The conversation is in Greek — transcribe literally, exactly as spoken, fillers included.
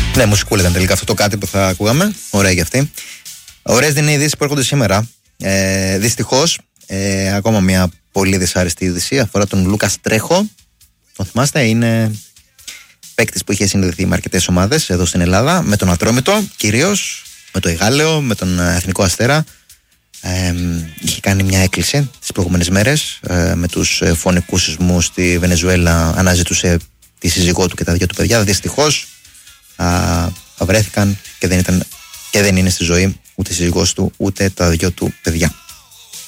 Ναι, μουσικούλα ήταν τελικά αυτό το κάτι που θα ακούγαμε. Ωραία και αυτή. Ωραίες δεν είναι οι ειδήσεις που έρχονται σήμερα. Ε, δυστυχώς, ε, ακόμα μια πολύ δυσάρεστη είδηση αφορά τον Λούκας Τρέχο. Τον θυμάστε, είναι παίκτης που είχε συνδεθεί με αρκετές ομάδες εδώ στην Ελλάδα, με τον Ατρόμητο κυρίως, με το Εγάλεο, με τον Εθνικό Αστέρα. Ε, είχε κάνει μια έκκληση τις προηγούμενες μέρες ε, με τους φωνικούς σεισμούς στη Βενεζουέλα. Αναζητούσε τη σύζυγό του και τα δύο του παιδιά. Δυστυχώς α, βρέθηκαν και δεν, ήταν, και δεν είναι στη ζωή ούτε η σύζυγός του ούτε τα δύο του παιδιά.